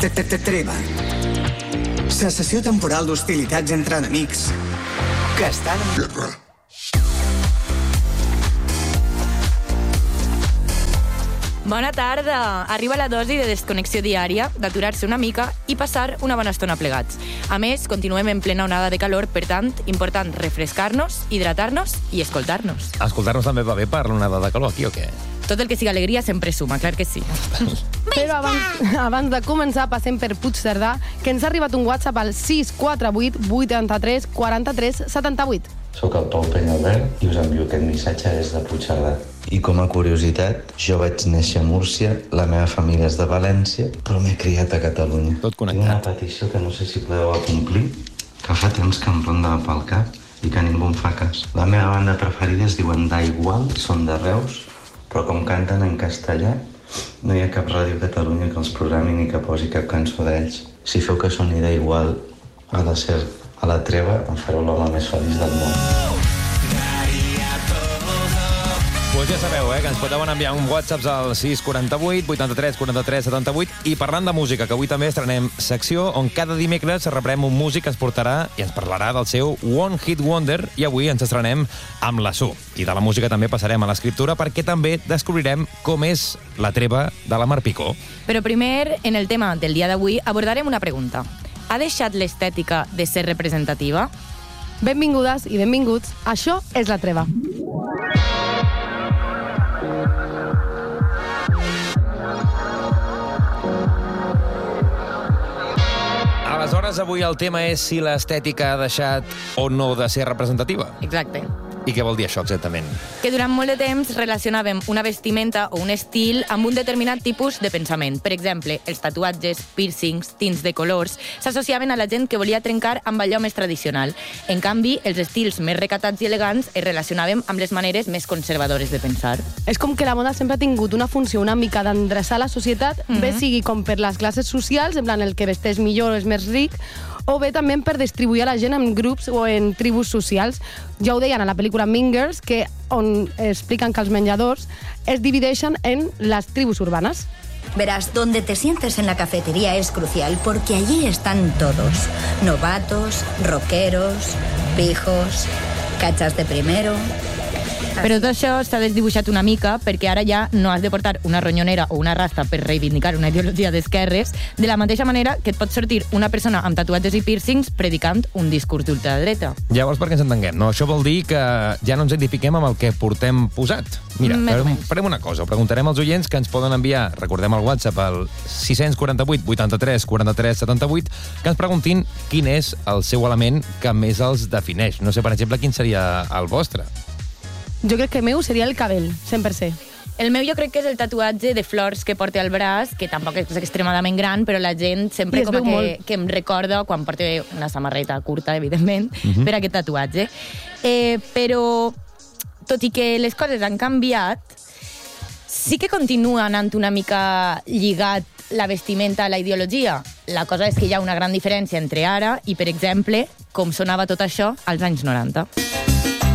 Treva. Cessació temporal d'hostilitats entre enemics que estan en guerra. Bona tarda! Arriba la dosi de desconnexió diària, d'aturar-se una mica i passar una bona estona plegats. A més, continuem en plena onada de calor, per tant, important refrescar-nos, hidratar-nos i escoltar-nos. Escoltar-nos també va bé per l'onada de calor aquí o què? Tot el que siga alegria sempre suma, clar que sí. Però abans de començar passem per Puigcerdà, que ens ha arribat un WhatsApp al 648 83 43 78. Soc el Pau Penyalbert i us envio aquest missatge des de Puigcerdà. I com a curiositat, jo vaig néixer a Múrcia, la meva família és de València, però m'he criat a Catalunya. Tot connectat. Tinc una petició que no sé si podeu complir, que fa temps que em ronda pel cap i que ningú em fa cas. La meva banda preferida es diuen Da Igual, són de Reus, però com canten en castellà, no hi ha cap ràdio a Catalunya que els programi ni que posi cap cançó d'ells. Si feu que soni Da Igual, ha de ser a la Treva, em fareu l'home més feliç del món. Pues ja sabeu, que ens podeu enviar un WhatsApp al 648 83 43 78 i parlant de música, que avui també estrenem secció on cada dimecres reprem un músic que ens portarà i ens parlarà del seu One Hit Wonder i avui ens estrenem amb la Su. I de la música també passarem a l'escriptura perquè també descobrirem com és la Treva de la Mar Picó. Però primer, en el tema del dia d'avui, abordarem una pregunta. Ha deixat l'estètica de ser representativa? Benvingudes i benvinguts, això és la Treva. Aleshores, avui el tema és si l'estètica ha deixat o no de ser representativa. Exacte. I què vol dir això exactament? Que durant molt de temps relacionàvem una vestimenta o un estil amb un determinat tipus de pensament. Per exemple, els tatuatges, piercings, tints de colors s'associaven a la gent que volia trencar amb allò més tradicional. En canvi, els estils més recatats i elegants es relacionàvem amb les maneres més conservadores de pensar. És com que la moda sempre ha tingut una funció una mica d'endreçar la societat, bé sigui com per les classes socials, en plan el que vesteix millor és més ric, o bé també per distribuir a la gent en grups o en tribus socials. Ja ho deien a la pel·lícula Mean Girls, que on expliquen que els menjadors es divideixen en les tribus urbanes. Verás, donde te sientes en la cafetería es crucial porque allí están todos. Novatos, rockeros, pijos, cachas de primero... Però tot això s'ha desdibuixat una mica perquè ara ja no has de portar una ronyonera o una rasta per reivindicar una ideologia d'esquerres, de la mateixa manera que et pot sortir una persona amb tatuatges i piercings predicant un discurs d'ultradreta. Llavors, perquè ens entenguem, no? Això vol dir que ja no ens identifiquem amb el que portem posat. Mira, farem una cosa, preguntarem als oients que ens poden enviar, recordem el WhatsApp, al 648 83 43 78, que ens preguntin quin és el seu element que més els defineix. No sé, per exemple, quin seria el vostre. Jo crec que el meu seria el cabell, 100%. El meu jo crec que és el tatuatge de flors que porta al braç, que tampoc és extremadament gran, però la gent sempre com que em recorda quan porta una samarreta curta, evidentment, per aquest tatuatge. Però, tot i que les coses han canviat, sí que continua anant una mica lligat la vestimenta a la ideologia. La cosa és que hi ha una gran diferència entre ara i, per exemple, com sonava tot això als anys 90.